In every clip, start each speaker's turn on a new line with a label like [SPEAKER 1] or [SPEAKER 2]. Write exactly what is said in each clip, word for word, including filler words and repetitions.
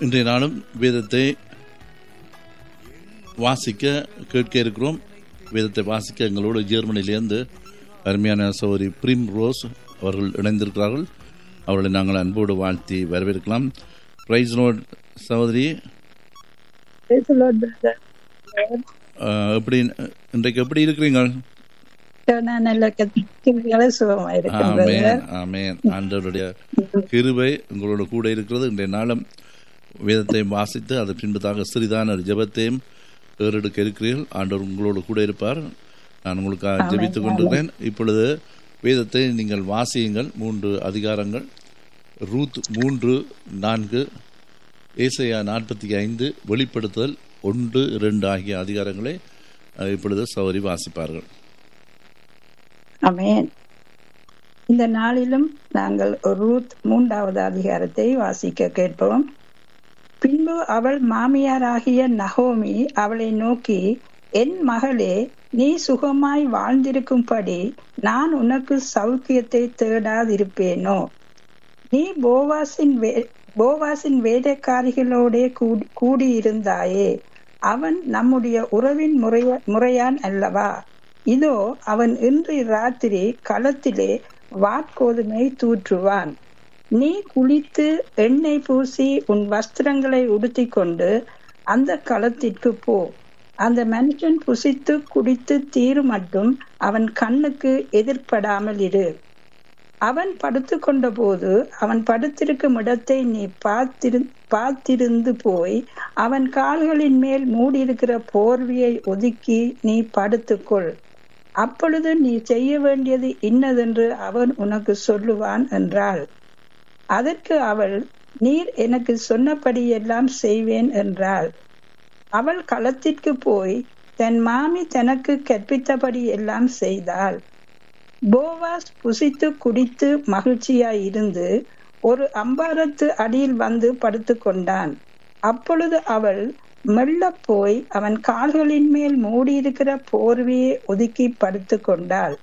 [SPEAKER 1] இன்றைய நாளும் வேதத்தை வாசிக்க கேட்க இருக்கிறோம். வேதத்தை வாசிக்க எங்களோடு ஜெர்மனியிலிருந்து அருமையான சகோதரி பிரிம் ரோஸ் அவர்கள் இணைந்திருக்கிறார்கள். அவர்களை நாங்கள் அன்போடு வாழ்த்தி வரவேற்கலாம். பிரைஸ் லார்ட் சகோதரி, எப்படி இன்றைக்கு எப்படி இருக்கிறீங்க? ஆண்டவருடைய கிருபை உங்களோட கூட இருக்கிறது. இன்றைய நாளும் வேதத்தை வாசித்து அது பின்பதாக சிறிதான ஒரு ஜெபத்தையும் ஏறெடுக்க இருக்கிறீர்கள். ஆண்டவர் உங்களோடு கூட இருப்பார். நான் உங்களுக்காக ஜெபித்துக் கொண்டிருக்கிறேன். இப்பொழுது வேதத்தை நீங்கள் வாசியுங்கள். மூன்று அதிகாரங்கள், ரூத் மூன்று நான்கு, ஏசாயா நாற்பத்தி ஐந்து, வெளிப்படுத்துதல் ஒன்று இரண்டு ஆகிய அதிகாரங்களை இப்பொழுது சௌரி வாசிப்பார்கள்.
[SPEAKER 2] ஆமென். இந்த நாளிலும் நாங்கள் ரூத் மூன்றாவது அதிகாரத்தை வாசிக்க கேட்போம். பின்பு அவள் மாமியாராகிய நகோமி அவளை நோக்கி, என் மகளே, நீ சுகமாய் வாழ்ந்திருக்கும்படி நான் உனக்கு சௌக்கியத்தை தேடாதிருப்பேனோ? நீ போவாசின் வே போவாசின் வேலைக்காரிகளோடே கூடி கூடியிருந்தாயே. அவன் நம்முடைய உறவின் முறைய முறையான் அல்லவா? இதோ அவன் இன்று ராத்திரி களத்திலே வாட்கோதுமை தூற்றுவான். நீ குளித்து எண்ணெய் பூசி உன் வஸ்திரங்களை உடுத்தி கொண்டு அந்த களத்திற்கு போ. அந்த மனுஷன் புசித்து குடித்து தீரு மட்டும் அவன் கண்ணுக்கு எதிர்படாமல் இரு. அவன் படுத்து கொண்ட போது அவன் படுத்திருக்கும் இடத்தை நீ பார்த்திரு பார்த்திருந்து போய் அவன் கால்களின் மேல் மூடியிருக்கிற போர்வையை ஒதுக்கி நீ படுத்துக்கொள். அப்பொழுது நீ செய்ய வேண்டியது இன்னதென்று அவன் உனக்கு சொல்லுவான் என்றாள். அதற்கு அவள், நீர் எனக்கு சொன்னபடியெல்லாம் செய்வேன் என்றாள். அவள் களத்திற்கு போய் தன் மாமி தனக்கு கற்பித்தபடி எல்லாம் செய்தாள். போவாஸ் புசித்து குடித்து மகிழ்ச்சியாய் இருந்து ஒரு அம்பாரத்து அடியில் வந்து படுத்து கொண்டான். அப்பொழுது அவள் மெல்ல போய் அவன் கால்களின் மேல் மூடியிருக்கிற போர்வையை ஒதுக்கி படுத்து கொண்டாள்.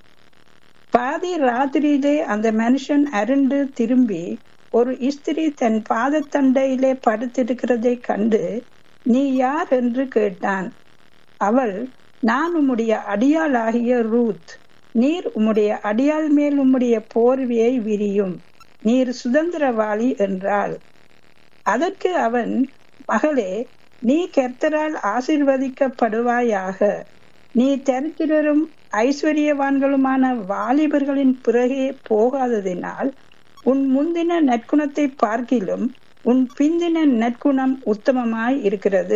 [SPEAKER 2] பாதி ராத்திரியிலே அந்த மனுஷன் அருண்டு திரும்பி ஒரு ஸ்திரீ தன் பாதத்தண்டையிலே படுத்திருக்கிறதை கண்டு, நீ யார் என்று கேட்டான். அவள், நான் உம்முடைய அடியாளாகிய ரூத். நீர் உம்முடைய அடியாள் மேல் உம்முடைய போர்வையை விரியும். நீர் சுதந்திரவாளி என்றாள். அதற்கு அவன், மகளே, நீ கர்த்தரால் ஆசீர்வதிக்கப்படுவாயாக. நீ தரித்திரரும் ஐஸ்வர்யவான்களுமான வாலிபர்களின் பிறகே போகாததினால் உன் முந்தின நற்குணத்தை பார்க்கிலும் உன் பிந்தின நற்குணம் உத்தமமாய் இருக்கிறது.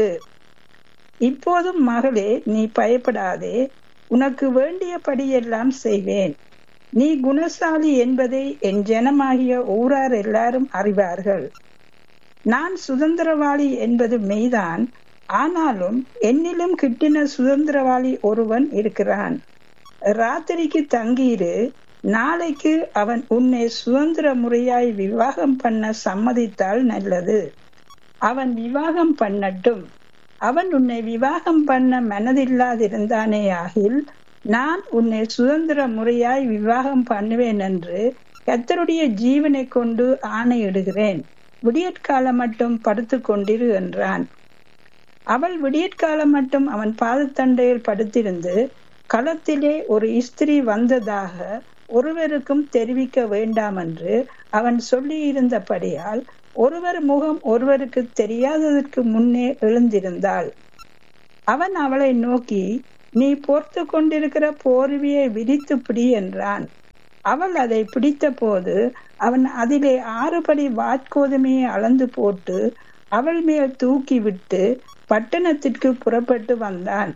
[SPEAKER 2] இப்போதும் மகளே, நீ பயப்படாதே. உனக்கு வேண்டியபடியெல்லாம் செய்வேன். நீ குணசாலி என்பதை என் ஜனமாகிய ஊரார் எல்லாரும் அறிவார்கள். நான் சுதந்திரவாளி என்பது மெய்தான். ஆனாலும் என்னிலும் கிட்டின சுதந்திரவாளி ஒருவன் இருக்கிறான். ராத்திரிக்கு தங்கியிரு. நாளைக்கு அவன் உன்னை சுதந்திர முறையாய் விவாகம் பண்ண சம்மதித்தால் நல்லது. அவன் விவாகம் பண்ணட்டும். அவன் உன்னை விவாகம் பண்ண மனதில்லாதிருந்தானே ஆகில் நான் உன்னை சுதந்திர முறையாய் விவாகம் பண்ணுவேன் என்று கர்த்தருடைய ஜீவனை கொண்டு ஆணையிடுகிறேன். விடியற்காலம் மட்டும் படுத்து கொண்டிரு என்றான். அவள் விடியற்காலம் மட்டும் அவன் பாதத்தண்டையில் படுத்திருந்து களத்திலே ஒரு ஸ்திரீ வந்ததாக ஒருவருக்கும் தெரிவிக்க வேண்டாம் என்று அவன் சொல்லி இருந்தபடியால் ஒருவர் முகம் ஒருவருக்கு தெரியாததற்கு முன்னே எழுந்திருந்தாள். அவன் அவளை நோக்கி, நீ பொறுத்து கொண்டிருக்கிற போர்வையை விரித்து பிடி என்றான். அவள் அதை பிடித்த போது அவன் அதிலே ஆறுபடி வாட்கோதுமையை அளந்து போட்டு அவள் மேல் தூக்கி விட்டு பட்டணத்திற்கு புறப்பட்டு வந்தான்.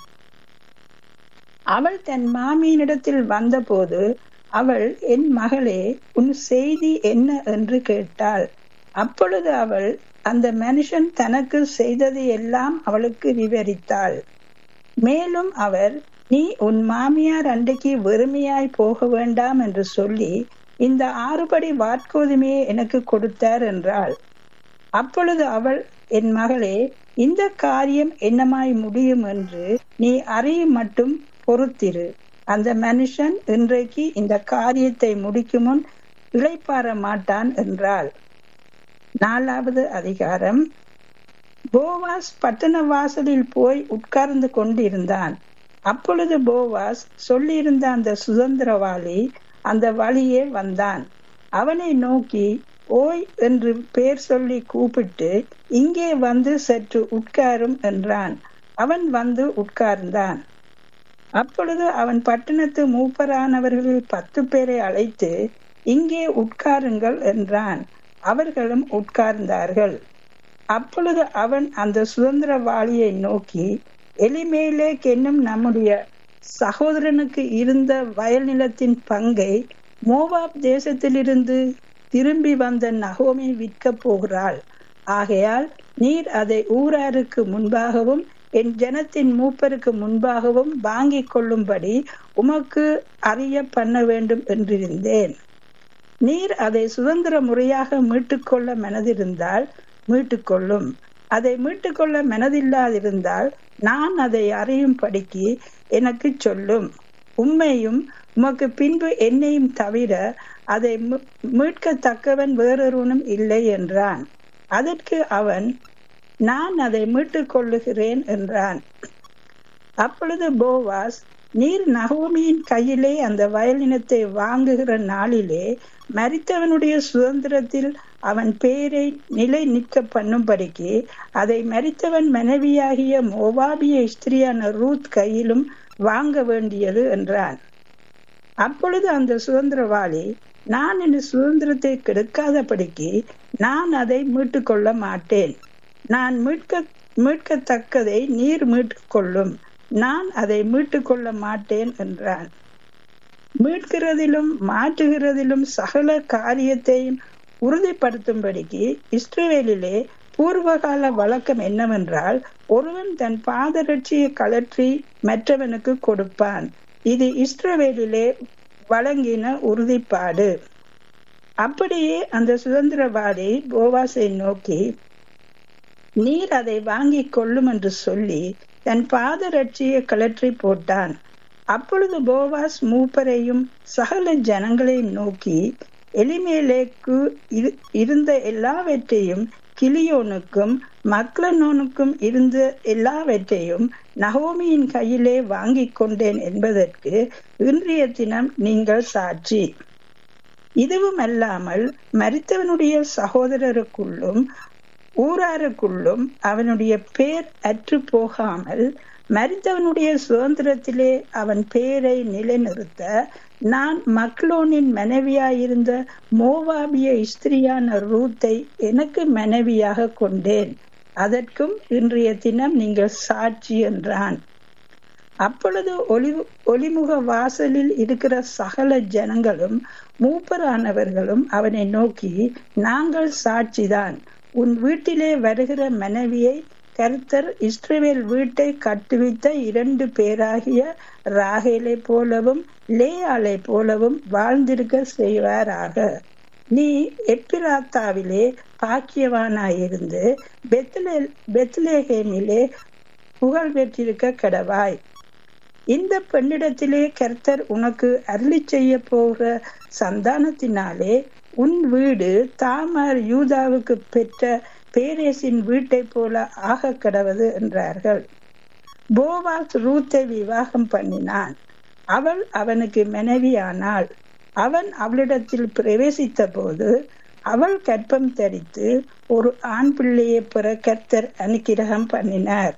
[SPEAKER 2] அவள் தன் மாமியினிடத்தில் வந்தபோது அவள், என் மகளே, உன் செய்தி என்ன என்று கேட்டாள். அப்பொழுது அவள் அந்த மனுஷன் தனக்கு செய்தது எல்லாம் அவளுக்கு விவரித்தாள். மேலும் அவர், நீ உன் மாமியார் அன்றைக்கு வெறுமையாய் போக வேண்டாம் என்று சொல்லி இந்த ஆறுபடி வாட்கோதுமையை எனக்கு கொடுத்தார் என்றாள். அப்பொழுது அவள், என் மகளே, இந்த காரியம் என்னமாய் முடியும் என்று நீ அறியும் மட்டும் பொறுத்திரு. அந்த மனுஷன் இன்றைக்கு இந்த காரியத்தை முடிக்கும் முன் இளைப்பாற மாட்டான் என்றாள். நாலாவது அதிகாரம். போவாஸ் பட்டண வாசலில் போய் உட்கார்ந்து கொண்டிருந்தான். அப்பொழுது போவாஸ் சொல்லியிருந்த அந்த சுதந்திரவாளி அந்த வழியே வந்தான். அவனை நோக்கி ஓய் என்று பேர் சொல்லி கூப்பிட்டு, இங்கே வந்து சற்று உட்காரும் என்றான். அவன் வந்து உட்கார்ந்தான். அப்பொழுது அவன் பட்டணத்து மூப்பரானவர்களில் பத்து பேரை அழைத்து, இங்கே உட்காருங்கள் என்றான். அவர்களும் உட்கார்ந்தார்கள். அப்பொழுது அவன் அந்த சுதந்திரவாளியை நோக்கி, எலிமேலேக் என்னும் நம்முடைய சகோதரனுக்கு இருந்த வயல் நிலத்தின் பங்கை மோவாப் தேசத்திலிருந்து திரும்பி வந்த நகோமி விற்கப் போகிறாள். ஆகையால் நீர் அதை ஊராருக்கு முன்பாகவும் என் ஜனத்தின் மூப்பருக்கு முன்பாகவும் வாங்கிக் கொள்ளும்படி உமக்கு அறிய பண்ண வேண்டும் என்றிருந்தேன். நீர் அதை சுதந்திர முறையாக மீட்டுக்கொள்ள மனதிருந்தால் மீட்டுக்கொள்ளும். அதை மீட்டுக்கொள்ள மனதில்லாதிருந்தால் நான் அதை அறியும்படிக்கு எனக்கு சொல்லும். உம்மையும் உமக்கு பின்பு என்னையும் தவிர அதை மீட்கத்தக்கவன் வேறொருவனும் இல்லை என்றான். அதற்கு அவன், நான் அதை மீட்டுக் கொள்ளுகிறேன் என்றான். அப்பொழுது போவாஸ், நீர் நகோமியின் கையிலே அந்த வயலினத்தை வாங்குகிற நாளிலே மரித்தவனுடைய சுதந்திரத்தில் அவன் பேரை நிலை நிற்க பண்ணும்படிக்கு அதை மரித்தவன் மனைவியாகிய மோவாபிய ஸ்திரியான ரூத் கையிலும் வாங்க வேண்டியது என்றான். அப்பொழுது அந்த சுதந்திரவாளி, நான் என் சுதந்திரத்தை கெடுக்காதபடிக்கு நான் அதை மீட்டுக் கொள்ள மாட்டேன். நான் மீட்க மீட்கத்தக்கதை நீர் மீட்டுக் கொள்ளும். நான் அதை மீட்டுக் கொள்ள மாட்டேன் என்றான். மீட்கிறதிலும் மாற்றுகிறதிலும் சகல காரியத்தையும் உறுதிப்படுத்தும்படிக்கு இஸ்ரவேலிலே பூர்வகால வழக்கம் என்னவென்றால், ஒருவன் தன் பாதரட்சியை கழற்றி மற்றவனுக்கு கொடுப்பான். இது இஸ்ரவேலிலே வழங்கின உறுதிப்பாடு. அப்படியே அந்த சுதந்திரவாதி போவாசை நோக்கி, நீர் அதை வாங்கிக் கொள்ளும் என்று சொல்லி தன் பாதரட்சியை கழற்றி போட்டான். அப்பொழுது போவாஸ் மூப்பரையும் சகல ஜனங்களையும் நோக்கி, எலிமேலேக்கு இருந்த எல்லாவற்றையும் கிலியோனுக்கும் மக்லனோனுக்கும் இருந்த எல்லாவற்றையும் நகோமியின் கையிலே வாங்கி கொண்டேன் என்பதற்கு இன்றைய தினம் நீங்கள் சாட்சி. இதுவும் அல்லாமல் மரித்தவனுடைய சகோதரருக்குள்ளும் ஊராருக்குள்ளும் அவனுடைய பேர் அற்று போகாமல் மரித்தவனுடைய சுதந்திரத்திலே அவன் பேரை நிலைநிறுத்த நான் மக்லோனின் மனைவியாயிருந்த மோவாபிய ஸ்திரியான ரூத்தை எனக்கு மனைவியாக கொண்டேன். அதற்கும் இன்றைய தினம் நீங்கள் சாட்சி என்றான். அப்பொழுது ஒளி ஒளிமுக வாசலில் இருக்கிற சகல ஜனங்களும் மூப்பரானவர்களும் அவனை நோக்கி, நாங்கள் சாட்சிதான். உன் வீட்டிலே வருகிற மனைவியை கர்த்தர் இஸ்ரவேல் வீட்டை கட்டுவித்த இரண்டு பேராகிய ராகேலை போலவும் லேயாளை போலவும் வாழ்ந்திருக்க செய்வாராக. நீ எப்பிராத்தாவிலே பாக்கியவானாயிருந்து பெத்லே பெத்லேஹேமிலே புகழ் பெற்றிருக்க கடவாய். இந்த பெண்ணிடத்திலே கர்த்தர் உனக்கு அருளி செய்ய போகிற சந்தானத்தினாலே உன் வீடு தாமார் யூதாவுக்கு பெற்ற பேரேசின் வீட்டை போல ஆக கடவது என்றார்கள். போவாஸ் ரூத்தை விவாகம் பண்ணினான். அவள் அவனுக்கு மனைவியானாள். அவன் அவளிடத்தில் பிரவேசித்த போது அவள் கற்பம் தரித்து ஒரு ஆண் பிள்ளையை பெற கர்த்தர் அனுக்கிரகம் பண்ணினார்.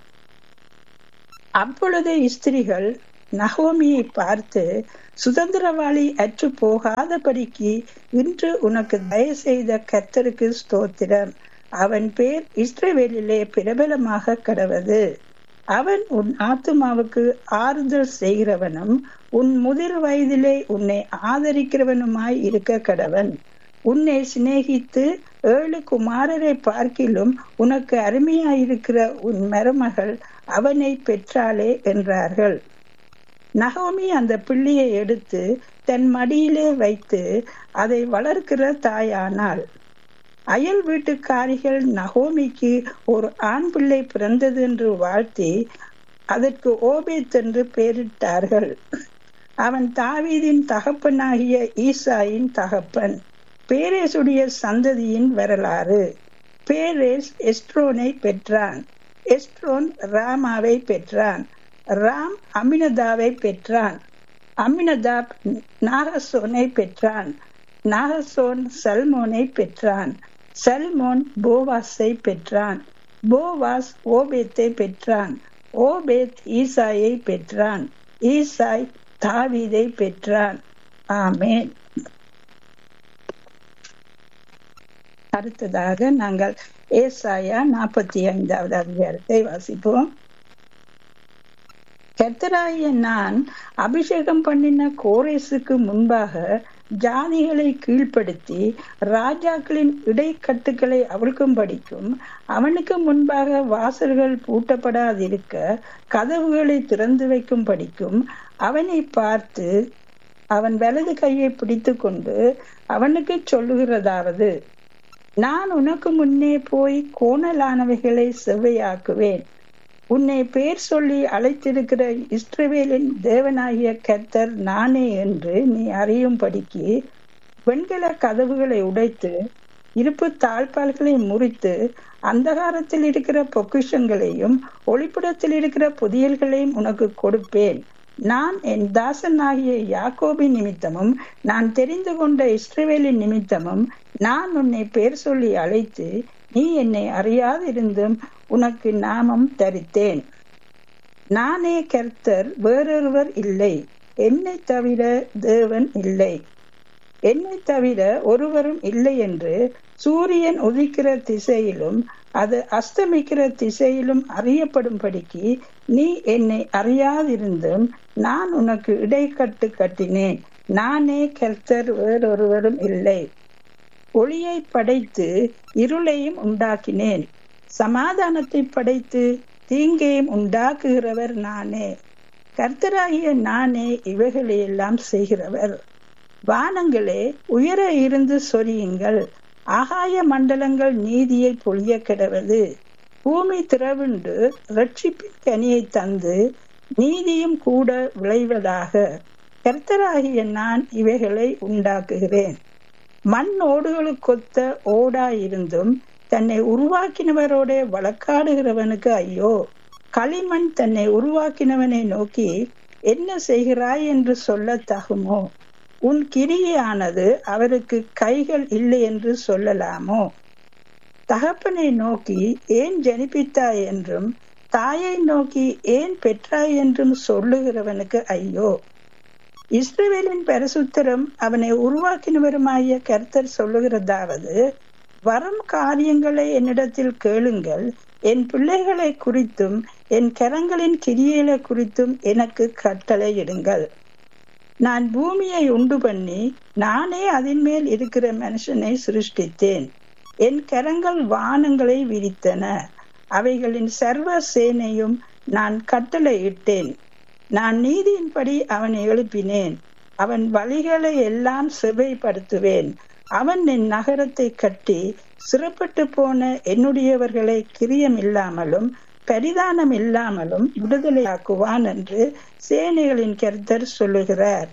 [SPEAKER 2] அப்பொழுது ஸ்திரீகள் நகோமியை பார்த்து, சுதந்திரவாளி அற்று போகாதபடிக்கு இன்று உனக்கு தயவு செய்த கர்த்தருக்கு ஸ்தோத்திரம். அவன் பேர் இஸ்ரவேலிலே பிரபலமாக கடவது. அவன் உன் ஆத்துமாவுக்கு ஆறுதல் செய்கிறவனும் உன் முதிர் வயதிலே உன்னை ஆதரிக்கிறவனுமாய் இருக்க கடவன். உன்னை சிநேகித்து ஏழு குமாரரை பார்க்கிலும் உனக்கு அருமையாயிருக்கிற உன் மருமகள் அவனை பெற்றாளே என்றார்கள். நகோமி அந்த பிள்ளையை எடுத்து தன் மடியிலே வைத்து அதை வளர்க்கிற தாயானாள். அயல் வீட்டுக்காரிகள் நகோமிக்கு ஒரு ஆண் பிள்ளை பிறந்தது என்று வாழ்த்தி அதற்கு ஓபேத் என்று பெயரிட்டார்கள். அவன் தாவீதின் தகப்பனாகிய ஈசாயின் தகப்பன். பேரேசுடைய சந்ததியின் வரலாறு. பேரேஸ் எஸ்ட்ரோனை பெற்றான். எஸ்ட்ரோன் ராமாவை பெற்றான். ராம் அமினதாவை பெற்றான். அமினதாப் நாகசோனை பெற்றான். நாகசோன் சல்மோனை பெற்றான். சல்மோன் போவாஸை பெற்றான். போவாஸ் ஓபேத்தை பெற்றான். ஓபேத் ஈசாயை பெற்றான். ஈசாய் தாவீதை பெற்றான். ஆமென். அடுத்ததாக நாங்கள் ஏசாயா நாற்பத்தி ஐந்தாவது அதிகாரத்தை வாசிப்போம். கர்த்தராகிய நான் அபிஷேகம் பண்ணின கோரேசுக்கு முன்பாக ஜாதிகளை கீழ்ப்படுத்தி ராஜாக்களின் இடைக்கட்டுகளை அவிழ்க்கும்படிக்கும் அவனுக்கு முன்பாக வாசல்கள் பூட்டப்படாதிருக்க கதவுகளை திறந்து வைக்கும் படிக்கும் அவனை பார்த்து அவன் வலது கையை பிடித்து கொண்டு அவனுக்கு சொல்லுகிறதாவது, நான் உனக்கு முன்னே போய் கோணலானவைகளை செவ்வையாக்குவேன். உன்னை பேர் சொல்லி அழைத்திருக்கிற இஸ்ரவேலின் தேவனாகிய கர்த்தர் நானே என்று நீ அறியும்படிக்கு வெண்கல கதவுகளை உடைத்து இருப்பு தாழ்பால்களை முறித்து அந்தகாரத்தில் இருக்கிற பொக்கிஷங்களையும் ஒளிப்புடத்தில் இருக்கிற புதியல்களையும் உனக்கு கொடுப்பேன். நான் என் தாசனாகிய யாக்கோபின் நிமித்தமும் நான் தெரிந்து கொண்ட இஸ்ரவேலின் நிமித்தமும் நான் உன்னை பேர் சொல்லி அழைத்து நீ என்னை அறியாதிருந்தும் உனக்கு நாமம் தரித்தேன். நானே கர்த்தர், வேறொருவர் இல்லை. என்னை தவிர தேவன் இல்லை. என்னை தவிர ஒருவரும் இல்லை என்று சூரியன் உதிக்கிற திசையிலும் அது அஸ்தமிக்கிற திசையிலும் அறியப்படும்படிக்கு நீ என்னை அறியாதிருந்தும் நான் உனக்கு இடைக்கட்டு கட்டினேன். நானே கர்த்தர், வேறொருவரும் இல்லை. ஒளியை படைத்து இருளையும் உண்டாக்கினேன். சமாதானத்தை படைத்து தீங்கையும் உண்டாக்குகிறவர் நானே. கர்த்தராகிய நானே இவைகளையெல்லாம் செய்கிறவர். வானங்களே உயர இருந்து சொரியுங்கள், ஆகாய மண்டலங்கள் நீதியை பொழிய கிடவது. பூமி திறவுண்டு இரட்சிப்பின் கனியை தந்து நீதியும் கூட விளைவதாக. கர்த்தராகிய நான் இவைகளை உண்டாக்குகிறேன். மண் ஓடுகளுக்கொத்த ஓடாயிருந்தும் தன்னை உருவாக்கினவரோட வழக்காடுகிறவனுக்கு ஐயோ. களிமண் தன்னை உருவாக்கினவனை நோக்கி என்ன செய்கிறாய் என்று சொல்ல தகுமோ? உன் கிரியையானது அவருக்கு கைகள் இல்லை என்று சொல்லலாமோ? தகப்பனை நோக்கி ஏன் ஜனிப்பித்தாய் என்றும் தாயை நோக்கி ஏன் பெற்றாய் என்றும் சொல்லுகிறவனுக்கு ஐயோ. இஸ்ரவேலின் பரிசுத்தரும் அவனை உருவாக்கினவருமாகிய கர்த்தர் சொல்லுகிறதாவது, வரும் காரியங்களை என்னிடத்தில் கேளுங்கள். என் பிள்ளைகளை குறித்தும் என் கரங்களின் கிரியைகளை குறித்தும் எனக்கு கட்டளையிடுங்கள். நான் பூமியை உண்டு பண்ணி நானே அதன் மேல் இருக்கிற மனுஷனை சிருஷ்டித்தேன். என் கரங்கள் வானங்களை விரித்தன. அவைகளின் சர்வ சேனையும் நான் கட்டளையிட்டேன். நான் நீதியின்படி அவனை எழுப்பினேன். அவன் வழிகளை எல்லாம் செவ்வைப்படுத்துவேன். அவன் என் நகரத்தை கட்டி சிறப்பட்டு போன என்னுடையவர்களை கிரியம் இல்லாமலும் பரிதானம் இல்லாமலும் விடுதலையாக்குவான் என்று சேனைகளின் கர்த்தர் சொல்லுகிறார்.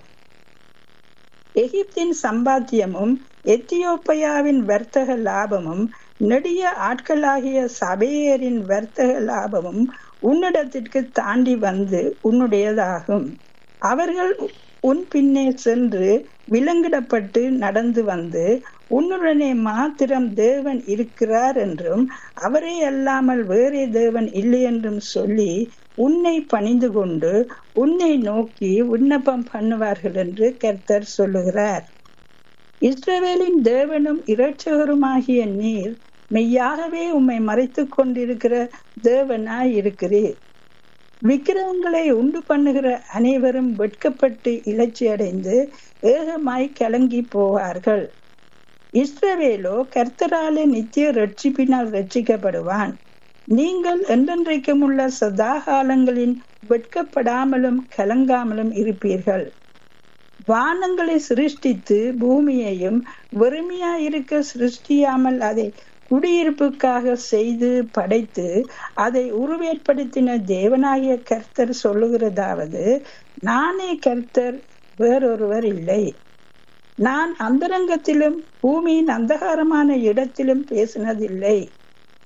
[SPEAKER 2] எகிப்தின் சம்பாத்தியமும் எத்தியோப்பியாவின் வர்த்தக லாபமும் நெடிய ஆட்களாகிய சபையரின் வர்த்தக லாபமும் உன்னிடத்திற்கு தாண்டி வந்து உன்னுடையதாகும். அவர்கள் உன் பின்னே சென்று விலங்கிடப்பட்டு நடந்து வந்து உன்னுடனே மாத்திரம் தேவன் இருக்கிறார் என்றும் அவரே அல்லாமல் வேறே தேவன் இல்லை என்றும் சொல்லி உன்னை பணிந்து கொண்டு உன்னை நோக்கி விண்ணப்பம் பண்ணுவார்கள் என்று கர்த்தர் சொல்லுகிறார். இஸ்ரவேலின் தேவனும் இரட்சகருமாகிய நீர் மெய்யாகவே உம்மை மறைத்து கொண்டிருக்கிற தேவனாய் இருக்கிறீர். விக்கிரகங்களை உண்டு பண்ணுகிற அனைவரும் வெட்கப்பட்டு இலச்சி அடைந்து ஏகமாய் கலங்கி போவார்கள். இஸ்ரவேலோ கர்த்தராலே நித்திய ரட்சிப்பினால் ரட்சிக்கப்படுவான். நீங்கள் என்றென்றைக்கும் உள்ள சதாகாலங்களின் வெட்கப்படாமலும் கலங்காமலும் இருப்பீர்கள். வானங்களை சிருஷ்டித்து பூமியையும் வெறுமையாயிருக்க சிருஷ்டியாமல் அதை குடியிருப்புக்காக செய்து படைத்து அதை உருவேற்படுத்தின தேவனாகிய கர்த்தர் சொல்லுகிறதாவது, நானே கர்த்தர், வேறொருவர் இல்லை. நான் அந்தரங்கத்திலும் பூமியின் அந்தகாரமான இடத்திலும் பேசினதில்லை.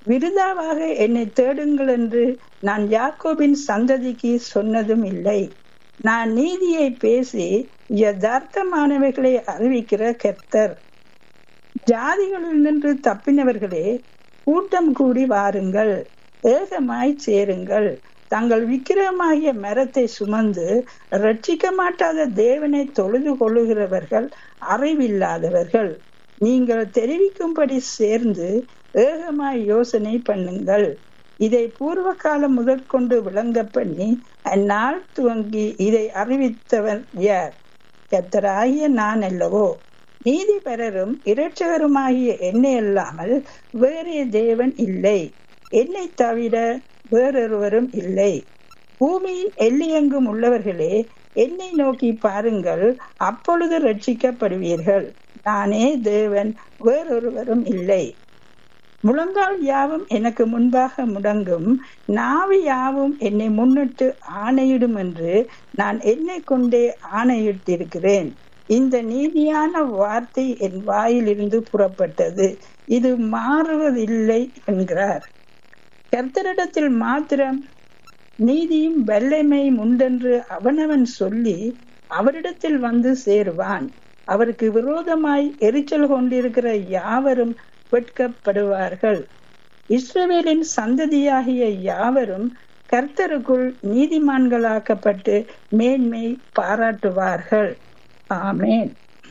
[SPEAKER 2] விருதாவாக என்னை தேடுங்கள் என்று நான் யாக்கோபின் சந்ததிக்கு சொன்னதும் இல்லை. நான் நீதியை பேசி யதார்த்தமானவைகளை அறிவிக்கிற கர்த்தர். ஜாதிகளில் நின்று தப்பினவர்களே, கூட்டம் கூடி வாருங்கள், ஏகமாய் சேருங்கள். தங்கள் விக்கிரமாகிய மரத்தை சுமந்து ரட்சிக்க மாட்டாத தேவனை தொழுது கொள்ளுகிறவர்கள் அறிவில்லாதவர்கள். நீங்கள் தெரிவிக்கும்படி சேர்ந்து ஏகமாய் யோசனை பண்ணுங்கள். இதை பூர்வ காலம் முதற்கொண்டு விளங்க பண்ணி அந்நாள் துவங்கி இதை அறிவித்தவர் யார்? கர்த்தராகிய நான் அல்லவோ? நீதிபரரும் இரட்சகருமாகிய என்னை அல்லாமல் வேறே தேவன் இல்லை, என்னை தவிர வேறொருவரும் இல்லை. பூமியின் எல்லையெங்கும் உள்ளவர்களே, என்னை நோக்கி பாருங்கள், அப்பொழுது ரட்சிக்கப்படுவீர்கள். நானே தேவன், வேறொருவரும் இல்லை. முழங்கால் யாவும் எனக்கு முன்பாக முடங்கும், நாவு யாவும் என்னை முன்னிட்டு ஆணையிடும் என்று நான் என்னை கொண்டே ஆணையிட்டிருக்கிறேன். இந்த நீதியான வார்த்தை என் வாயிலிருந்து புறப்பட்டது, இது மாறுவதில்லை என்கிறார். கர்த்தரிடத்தில் மாத்திரம் நீதியும் வல்லமையும் உண்டென்று அவனவன் சொல்லி அவரிடத்தில் வந்து சேருவான். அவருக்கு விரோதமாய் எரிச்சல் கொண்டிருக்கிற யாவரும் வெட்கப்படுவார்கள். இஸ்ரவேலின் சந்ததியாகிய யாவரும் கர்த்தருக்குள் நீதிமான்களாக்கப்பட்டு மேன்மை பாராட்டுவார்கள். ஆமேன்.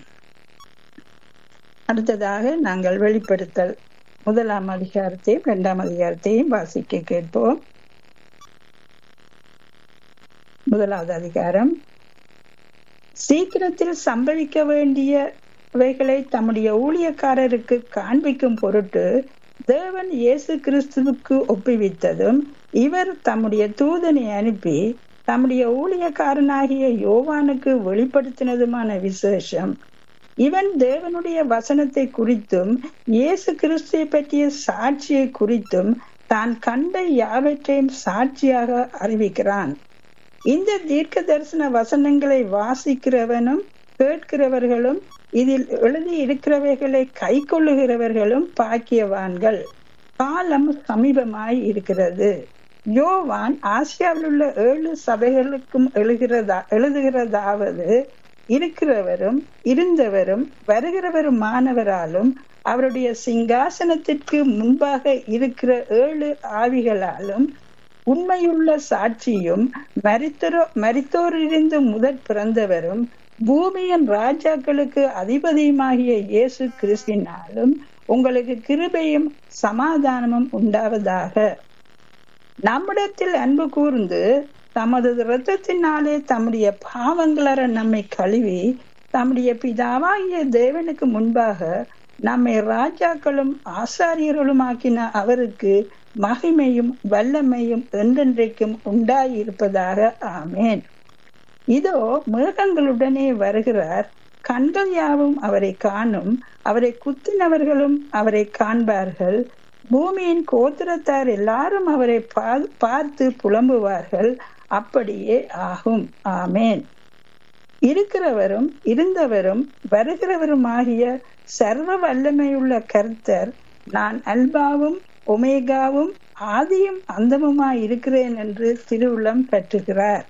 [SPEAKER 2] அடுத்ததாக நாங்கள் வெளிப்படுத்தல் முதலாம் அதிகாரத்தையும் இரண்டாம் அதிகாரத்தையும் வாசிக்க கேட்போம். முதலாவது அதிகாரம். சீக்கிரத்தில் சம்பவிக்க வேண்டியவைகளை தம்முடைய ஊழியக்காரருக்கு காண்பிக்கும் பொருட்டு தேவன் இயேசு கிறிஸ்துவுக்கு ஒப்புவித்ததும், இவர் தம்முடைய தூதனை அனுப்பி தம்முடைய ஊழியக்காரனாகிய யோவானுக்கு வெளிப்படுத்தினதுமான விசேஷம். இவன் தேவனுடைய வசனத்தை குறித்தும் இயேசு கிறிஸ்துவை பற்றிய சாட்சியை குறித்தும் தான் கண்ட யாவற்றையும் சாட்சியாக அறிவிக்கிறான். இந்த தீர்க்க தரிசன வசனங்களை வாசிக்கிறவனும் கேட்கிறவர்களும் இதில் எழுதி இருக்கிறவைகளை கை கொள்ளுகிறவர்களும் பாக்கியவான்கள். காலம் சமீபமாய் இருக்கிறது. யோவான் ஆசியாவில் உள்ள ஏழு சபைகளுக்கும் எழுகிறதா எழுதுகிறதாவது இருக்கிறவரும் இருந்தவரும் வருகிறவருமானவராலும் அவருடைய சிங்காசனத்திற்கு முன்பாக இருக்கிற ஏழு ஆவிகளாலும் உண்மையுள்ள சாட்சியும் மரித்தோரோ மரித்தோரிலிருந்து முதற் பிறந்தவரும் பூமியின் ராஜாக்களுக்கு அதிபதியுமாகிய இயேசு கிறிஸ்தினாலும் உங்களுக்கு கிருபையும் சமாதானமும் உண்டாவதாக. நம்மிடத்தில் அன்பு கூர்ந்து தமது இரத்தத்தினாலே தம்முடைய பாவங்களற நம்மை கழுவி தம்முடைய பிதாவாகிய தேவனுக்கு முன்பாக நம்மை ராஜாக்களும் ஆசாரியர்களும் ஆக்கின அவருக்கு மகிமையும் வல்லமையும் என்றென்றைக்கும் உண்டாயிருப்பதாக. ஆமேன். இதோ மேகங்களுடனே வருகிறார், கண்கள் யாவும் அவரை காணும், அவரை குத்தினவர்களும் அவரை காண்பார்கள், பூமியின் கோத்திரத்தார் எல்லாரும் அவரை பார்த்து புலம்புவார்கள். அப்படியே ஆகும். ஆமேன். இருக்கிறவரும் இருந்தவரும் வருகிறவருமாகிய சர்வ வல்லமையுள்ள கர்த்தர், நான் அல்பாவும் ஒமேகாவும் ஆதியும் அந்தமுமாய் இருக்கிறேன் என்று திருவுளம் பெற்றுகிறார்.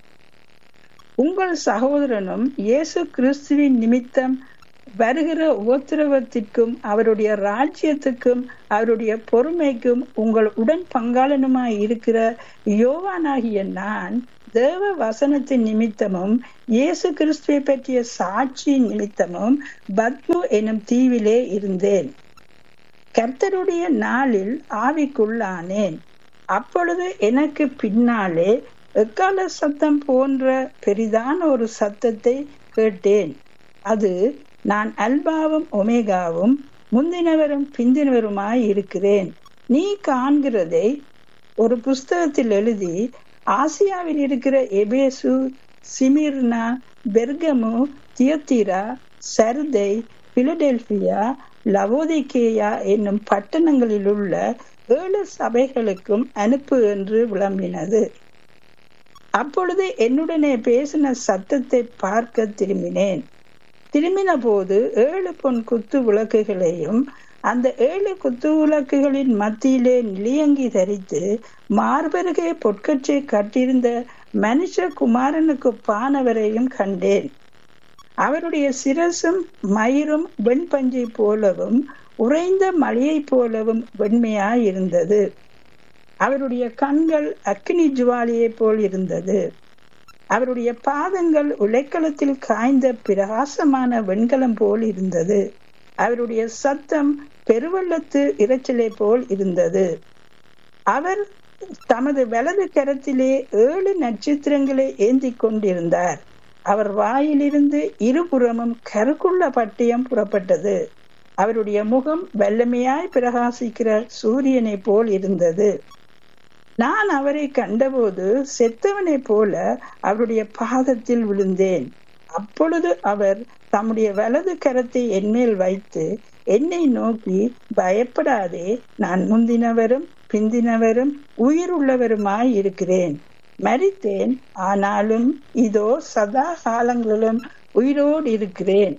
[SPEAKER 2] உங்கள் சகோதரனும் இயேசு கிறிஸ்துவின் நிமித்தம் வருகிற உபத்திரவத்திற்கும் அவருடைய ராஜ்யத்துக்கும் அவருடைய பொறுமைக்கும் உங்கள் உடன் பங்காளனுமாய் இருக்கிற யோவானாகிய நான் தேவ வசனத்தின் நிமித்தமும் இயேசு கிறிஸ்துவை பற்றிய சாட்சி நிமித்தமும் பத்மு எனும் தீவிலே இருந்தேன். கர்த்தருடைய நாளில் ஆவிக்குள்ளானேன். அப்பொழுது எனக்கு பின்னாலே எக்கால சத்தம் போன்ற பெரிதான ஒரு சத்தத்தை கேட்டேன். அது, நான் அல்பாவும் ஒமேகாவும் முந்தினவரும் பிந்தினவருமாய் இருக்கிறேன். நீ காண்கிறதை ஒரு புஸ்தகத்தில் எழுதி ஆசியாவில் இருக்கிற எபேசு, சிமிர்னா, பெர்கமு, தியத்தீரா, சர்தை, பிலடெல்பியா, லவோதிகேயா என்னும் பட்டணங்களில் உள்ள ஏழு சபைகளுக்கும் அனுப்பு என்று விளம்பினது. அப்பொழுது என்னுடனே பேசின சத்தத்தை பார்க்க திரும்பினேன். திரும்பின போது ஏழு பொன் குத்து விளக்குகளையும் அந்த ஏழு குத்துவிளக்குகளின் மத்தியிலே நிலையங்கி தரித்து மார்பருகே பொற்கச்சை கட்டியிருந்த மனுஷ குமாரனுக்கு பானவரையும் கண்டேன். அவருடைய சிரசும் மயிரும் வெண்பஞ்சை போலவும் உறைந்த மலையை போலவும் வெண்மையாயிருந்தது. அவருடைய கண்கள் அக்கினி ஜுவாலியை போல் இருந்தது. அவருடைய பாதங்கள் உலைக்களத்தில் காய்ந்த பிரகாசமான வெண்கலம் போல் இருந்தது. அவருடைய சத்தம் பெருவெள்ளத்து இரைச்சலை போல் இருந்தது. அவர் தமது வலது கரத்திலே ஏழு நட்சத்திரங்களை ஏந்தி கொண்டிருந்தார். அவர் வாயிலிருந்து இருபுறமும் கருக்குள்ள பட்டயம் புறப்பட்டது. அவருடைய முகம் வல்லமையாய் பிரகாசிக்கிற சூரியனை போல் இருந்தது. நான் அவரை கண்டபோது செத்தவனை போல அவருடைய பாதத்தில் விழுந்தேன். அப்பொழுது அவர் தம்முடைய வலது கரத்தை என்மேல் வைத்து என்னை நோக்கி, பயப்படாதே, நான் முந்தினவரும் பிந்தினவரும் உயிர் உள்ளவருமாய் இருக்கிறேன். மரித்தேன், ஆனாலும் இதோ சதா காலங்களிலும் உயிரோடு இருக்கிறேன்.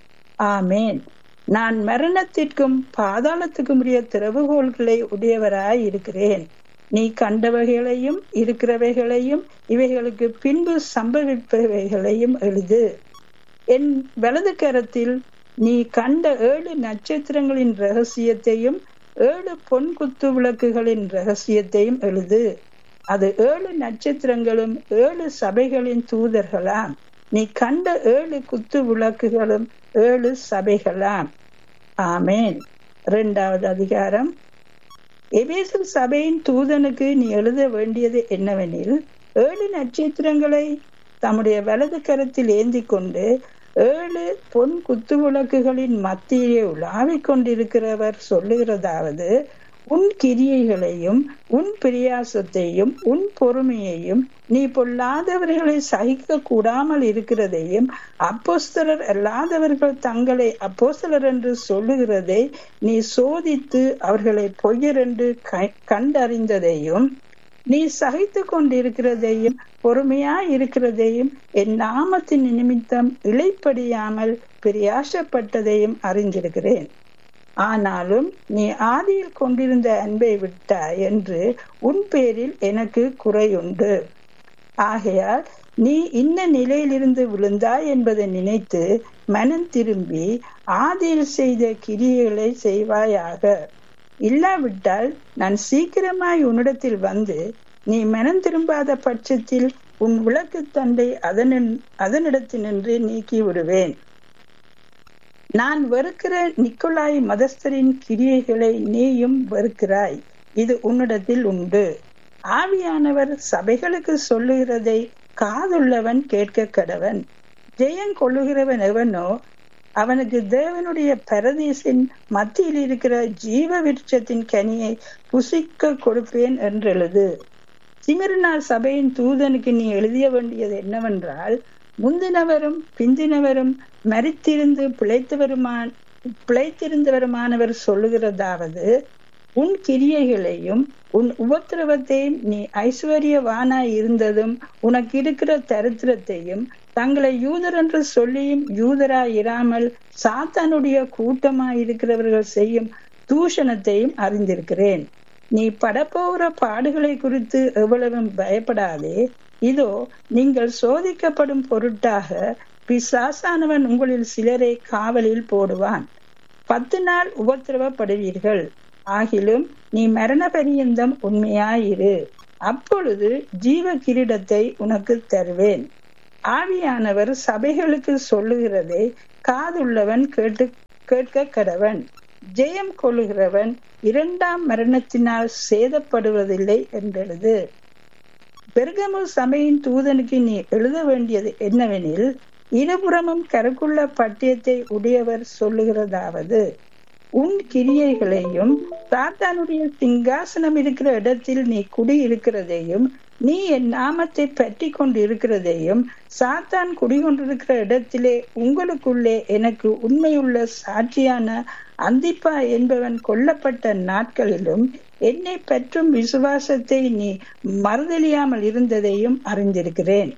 [SPEAKER 2] ஆமேன். நான் மரணத்திற்கும் பாதாளத்துக்கும் உரிய திறவுகோள்களை உடையவராய் இருக்கிறேன். நீ கண்டவைகளையும் இருக்கிறவைகளையும் இவைகளுக்கு பின்பு சம்பவிப்பவைகளையும் எழுது. என் வலது கரத்தில் நீ கண்ட ஏழு நட்சத்திரங்களின் ரகசியத்தையும் ஏழு பொன் குத்து விளக்குகளின் ரகசியத்தையும் எழுது. அது ஏழு நட்சத்திரங்களும் ஏழு சபைகளின் தூதர்களாம். நீ கண்ட ஏழு குத்து விளக்குகளும் ஏழு சபைகளாம். ஆமேன். இரண்டாவது அதிகாரம். எபேசு சபையின் தூதனுக்கு நீ எழுத வேண்டியது என்னவெனில், ஏழு நட்சத்திரங்களை தம்முடைய வலது கரத்தில் ஏந்தி கொண்டு ஏழு பொன் குத்து விளக்குகளின் மத்தியிலே உலாவிக் கொண்டிருக்கிறவர் சொல்லுகிறதாவது, உன் கிரியைகளையும் உன் பிரியாசத்தையும் உன் பொறுமையையும் நீ பொல்லாதவர்களை சகிக்க கூடாமல் இருக்கிறதையும் அப்போஸ்தலர் அல்லாதவர்கள் தங்களை அப்போஸ்தலர் என்று சொல்லுகிறதை நீ சோதித்து அவர்களை பொய்யர் என்று கண்டறிந்ததையும் நீ சகித்து கொண்டிருக்கிறதையும் பொறுமையா இருக்கிறதையும் என் நாமத்தின் நிமித்தம் இளைப்படியாமல் பிரியாசப்பட்டதையும் அறிந்திருக்கிறேன். ஆனாலும் நீ ஆதியில் கொண்டிருந்த அன்பை விட்டாய் என்று உன் பேரில் எனக்கு குறையுண்டு. ஆகையால் நீ இன்ன நிலையிலிருந்து விழுந்தாய் என்பதை நினைத்து மனம் திரும்பி ஆதியில் செய்த கிரியைகளை செய்வாயாக. இல்லாவிட்டால் நான் சீக்கிரமாய் உன்னிடத்தில் வந்து நீ மனம் திரும்பாத பட்சத்தில் உன் விளக்கு தண்டை அதன் அதனிடத்தினின்று நீக்கி விடுவேன். நான் வெறுக்கிற நிக்கோலாய் மதஸ்தரின் கிரியைகளை நீயும் வெறுக்கிறாய். இது உன்னிடத்தில் உண்டு. ஆவியானவர் சபைகளுக்கு சொல்லுகிறதை காதுள்ளவன் கேட்க கடவன். ஜெயம் கொள்ளுகிறவன் எவனோ அவனுக்கு தேவனுடைய பரதீசின் மத்தியில் இருக்கிற ஜீவ விருட்சத்தின் கனியை புசிக்க கொடுப்பேன் என்றெழுது. சிமிர்னா சபையின் தூதனுக்கு நீ எழுதிய வேண்டியது என்னவென்றால், முந்தினவரும் பிந்தினவரும் மரித்திருந்து பிழைத்தவருமான பிழைத்திருந்தவருமானவர் சொல்லுகிறதாவது, உன் கிரியைகளையும் உன் உபத்திரவத்தையும் நீ ஐஸ்வர்யவானாய் இருந்ததும் உனக்கு இருக்கிற தரித்திரத்தையும் தங்களை யூதர் என்று சொல்லியும் யூதராய் இராமல் சாத்தானுடைய கூட்டமாய் இருக்கிறவர்கள் செய்யும் தூஷணத்தையும் அறிந்திருக்கிறேன். நீ படப்போகிற பாடுகளை குறித்து எவ்வளவும் பயப்படாதே. இதோ நீங்கள் சோதிக்கப்படும் பொருட்டாக பிசாசானவன் உங்களில் சிலரை காவலில் போடுவான். பத்து நாள் உபத்திரவப்படுவீர்கள். ஆகிலும் நீ மரண பரியந்தம் உண்மையாயிரு. அப்பொழுது ஜீவ கிரீடத்தை உனக்கு தருவேன். ஆவியானவர் சபைகளுக்கு சொல்லுகிறதை காதுள்ளவன் கேட்டு கேட்க கடவன். ஜெயம் கொள்ளுகிறவன் இரண்டாம் மரணத்தினால் சேதப்படுவதில்லை என்றெழுது. பெர்கமு சபையின் தூதனுக்கு நீ எழுத வேண்டியது என்னவெனில், இருபுறமும் கருக்குள்ள பட்டயத்தை உடையவர் சொல்லுகிறதாவது, உன் கிரியைகளையும் சாத்தானுடைய சிங்காசனம் இருக்கிற இடத்தில் நீ குடியிருக்கிறதையும் நீ என் நாமத்தை பற்றி கொண்டு இருக்கிறதையும் சாத்தான் குடிகொண்டிருக்கிற இடத்திலே உங்களுக்குள்ளே எனக்கு உண்மையுள்ள சாட்சியான அந்திப்பா என்பவன் கொல்லப்பட்ட நாட்களிலும் என்னை பற்றும் விசுவாசத்தை நீ மறுதலியாமல் இருந்ததையும் அறிந்திருக்கிறேன்.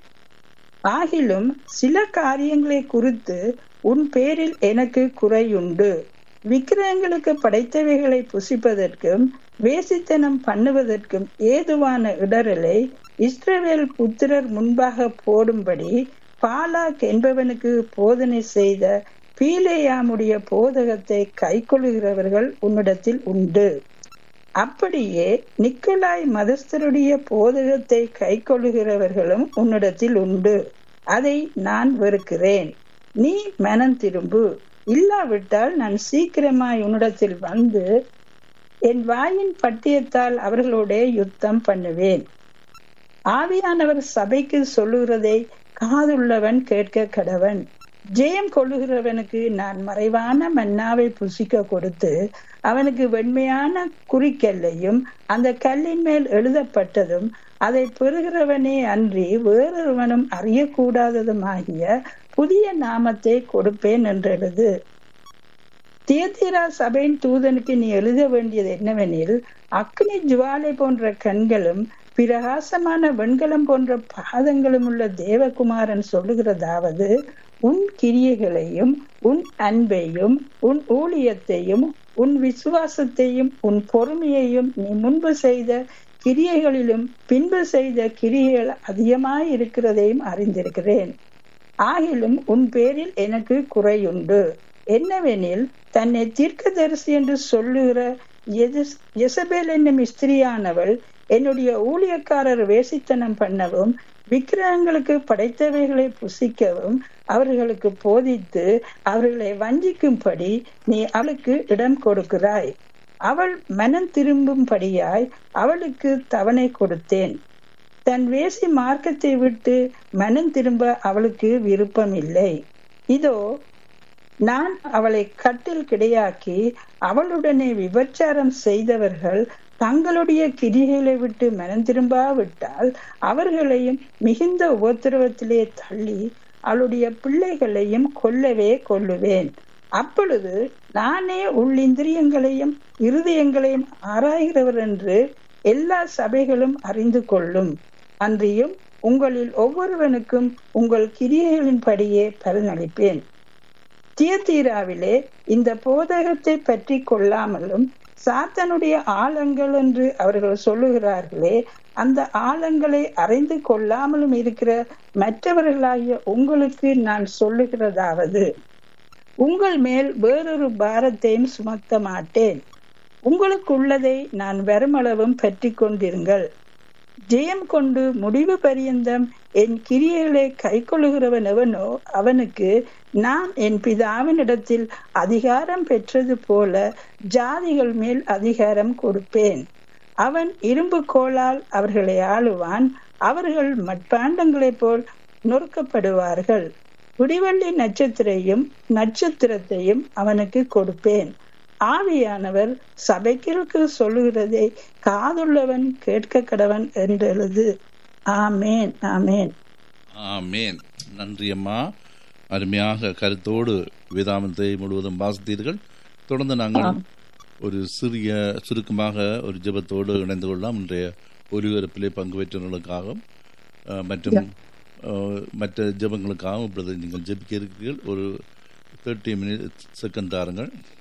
[SPEAKER 2] ஆகிலும் சில காரியங்களை குறித்து உன் பேரில் எனக்கு குறையுண்டு. விக்கிரகங்களுக்கு படைத்தவைகளை புசிப்பதற்கும் வேசித்தனம் பண்ணுவதற்கும் ஏதுவான இடரலை இஸ்ரவேல் புத்திரர் முன்பாக போடும்படி பாலாக் என்பவனுக்கு போதனை செய்த பீலேயாமுடைய போதகத்தை கைக்கொள்ளுகிறவர்கள் உன்னிடத்தில் உண்டு. அப்படியே நிக்கோலாய் மதஸ்தருடைய போதகத்தை கைக்கொள்ளுகிறவர்களும் உன்னிடத்தில் உண்டு. அதை நான் வெறுக்கிறேன். நீ மனம் திரும்பு, இல்லாவிட்டால் நான் சீக்கிரமாய் உன்னிடத்தில் வந்து என் வாயின் பட்டியத்தால் அவர்களோட யுத்தம் பண்ணுவேன். ஆவியானவர் சபைக்கு சொல்லுகிறதை காதுள்ளவன் கேட்க கடவன். ஜெயம் கொள்ளுகிறவனுக்கு நான் மறைவான மன்னாவை புசிக்க கொடுத்து அவனுக்கு வெண்மையான குறிக்கல்லையும் அந்த கல்லின் மேல் எழுதப்பட்டதும் அதை பெறுகிறவனே அன்றி வேறொருவனும் அறியக்கூடாததுமாகிய புதிய நாமத்தை கொடுப்பேன் என்றெழுது. தியத்தீரா சபையின் தூதனுக்கு நீ எழுத வேண்டியது என்னவெனில், அக்னி ஜுவாலை போன்ற கண்களும் பிரகாசமான வெண்கலம் போன்ற பாதங்களும் உள்ள தேவகுமாரன் சொல்லுகிறதாவது, உன் கிரியைகளையும் உன் அன்பையும் உன் ஊழியத்தையும் உன் விசுவாசத்தையும் உன் பொறுமையையும் நீ முன்பு செய்த கிரியைகளிலும் பின்பு செய்த கிரியைகள் அதிகமாய் இருக்கிறதையும் அறிந்திருக்கிறேன். ஆகிலும் உன் பேரில் எனக்கு குறையுண்டு. என்னவெனில், தன்னை தீர்க்கதரிசி என்று சொல்லுகிற யெசபேல் என்னும் ஸ்திரியானவள் என்னுடைய ஊழியக்காரர் வேசித்தனம் பண்ணவும் விக்கிரகங்களுக்கு படைத்தவைகளை புசிக்கவும் அவர்களுக்கு போதித்து அவர்களை வஞ்சிக்கும்படி நீ அவளுக்கு இடம் கொடுக்கிறாய். அவள் மனம் திரும்பும்படியாய் அவளுக்கு தவணை கொடுத்தேன். தன் வேசி மார்க்கத்தை விட்டு மனம் திரும்ப அவளுக்கு விருப்பம் இல்லை. இதோ நான் அவளை கட்டில் கிடையாக்கி அவளுடனே விபச்சாரம் செய்தவர்கள் தங்களுடைய கிரிகளை விட்டு மனம் திரும்பாவிட்டால் அவர்களையும் மிகுந்த உபத்திரவத்திலே தள்ளி அவளுடைய பிள்ளைகளையும் கொல்லவே கொல்லுவேன். அப்பொழுது நானே உள்ளிந்திரியங்களையும் இருதயங்களையும் ஆராய்கிறவர் என்று எல்லா சபைகளும் அறிந்து கொள்ளும். அன்றியும் உங்களில் ஒவ்வொருவனுக்கும் உங்கள் கிரியைகளின் படியே பலனளிப்பேன். தியத்தீராவிலே இந்த போதகத்தை பற்றி கொள்ளாமலும் சாத்தனுடைய ஆழங்கள் என்று அவர்கள் சொல்லுகிறார்களே, அந்த ஆழங்களை அறிந்து கொள்ளாமலும் இருக்கிற மற்றவர்களாகிய உங்களுக்கு நான் சொல்லுகிறதாவது, உங்கள் மேல் வேறொரு பாரத்தையும் சுமத்த மாட்டேன். உங்களுக்கு உள்ளதை நான் வருமளவும் பற்றி கொண்டிருங்கள். ஜெயம் கொண்டு முடிவு பரியந்தம் என் கிரியைகளை கை கொள்ளுகிறவன் எவனோ அவனுக்கு நான் என் பிதாவினிடத்தில் அதிகாரம் பெற்றது போல ஜாதிகள் மேல் அதிகாரம் கொடுப்பேன். அவன் இரும்பு கோலால் அவர்களை ஆளுவான். அவர்கள் மட்பாண்டங்களைப் போல் நொறுக்கப்படுவார்கள். விடிவெள்ளி நட்சத்திரையும் நட்சத்திரத்தையும் அவனுக்கு கொடுப்பேன். ஆவியானவர் சபைக்கு சொல்லுகிறதை காதுள்ளவன் கேட்க கடவன் என்றெழுது. ஆமேன், ஆமேன்,
[SPEAKER 1] ஆமேன். நன்றி அம்மா. அருமையாக கருத்தோடு வேதாமத்தை முழுவதும் வாசித்தீர்கள். தொடர்ந்து நாங்கள் ஒரு சிறிய சுருக்கமாக ஒரு ஜெபத்தோடு இணைந்து கொள்ளலாம். இன்றைய ஒலிபரப்பிலே பங்கு பெற்றவர்களுக்காகவும் மற்றும் மற்ற ஜெபங்களுக்காகவும் இப்பொழுது நீங்கள் ஜெபிக்க இருக்கிறீர்கள். ஒரு தேர்ட்டி மினிட் செகண்ட் தாருங்கள்.